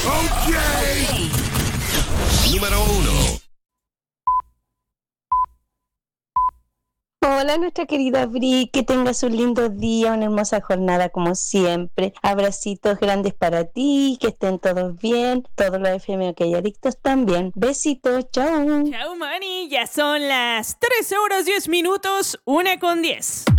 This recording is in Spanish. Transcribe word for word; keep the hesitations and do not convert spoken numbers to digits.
Okay. Número uno. Hola, nuestra querida Bri, que tengas un lindo día, una hermosa jornada como siempre. Abracitos grandes para ti, que estén todos bien, todos los F M OK adictos también. Besitos, chao. Chao, Mani, ya son las trece horas diez minutos, una con diez.